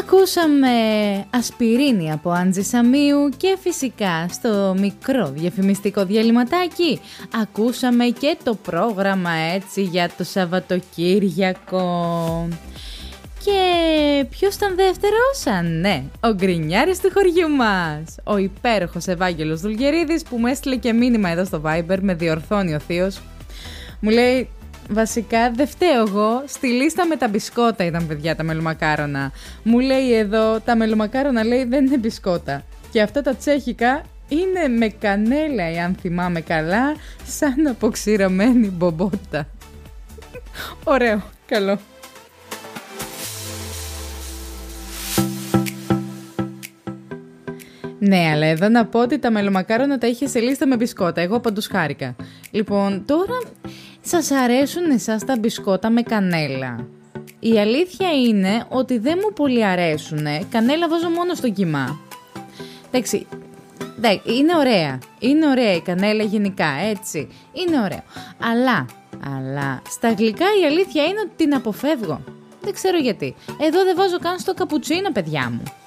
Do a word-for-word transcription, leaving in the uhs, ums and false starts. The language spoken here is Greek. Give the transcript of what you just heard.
Ακούσαμε Ασπιρίνη από Άντζη Σαμίου και φυσικά στο μικρό διαφημιστικό διαλυματάκι ακούσαμε και το πρόγραμμα έτσι για το Σαββατοκύριακο. Και ποιος ήταν δεύτερος? Α, ναι, ο γκρινιάρης του χωριού μας, ο υπέροχος Ευάγγελος Δουλγερίδης, που μου έστειλε και μήνυμα εδώ στο Viber, με διορθώνει ο θείος. Μου λέει, βασικά δεν φταίω εγώ, στη λίστα με τα μπισκότα ήταν, παιδιά, τα μελομακάρονα. Μου λέει εδώ, τα μελομακάρονα, λέει, δεν είναι μπισκότα. Και αυτά τα τσέχικα είναι με κανέλα, αν θυμάμαι καλά, σαν αποξηραμένη μπομπότα. Ωραίο, καλό. Ναι, αλλά εδώ να πω ότι τα μελομακάρονα τα είχε σε λίστα με μπισκότα. Εγώ παντούς χάρηκα. Λοιπόν, τώρα σας αρέσουν εσάς τα μπισκότα με κανέλα? Η αλήθεια είναι ότι δεν μου πολύ αρέσουνε. Κανέλα βάζω μόνο στο κιμά. Εντάξει, είναι ωραία. Είναι ωραία η κανέλα γενικά, έτσι. Είναι ωραίο. Αλλά, αλλά, στα γλυκά η αλήθεια είναι ότι την αποφεύγω. Δεν ξέρω γιατί. Εδώ δεν βάζω καν στο καπουτσίνο, παιδιά μου.